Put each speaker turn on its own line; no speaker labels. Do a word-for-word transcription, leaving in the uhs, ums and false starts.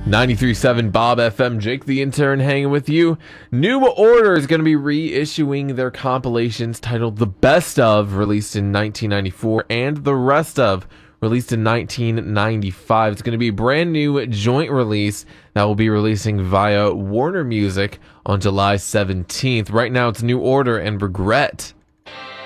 ninety-three point seven Bob F M, Jake the Intern hanging with you. New Order is going to be reissuing their compilations titled The Best Of, released in nineteen ninety-four, and The Rest Of, released in nineteen ninety-five. It's going to be a brand new joint release that will be releasing via Warner Music on July seventeenth. Right now it's New Order and Regret.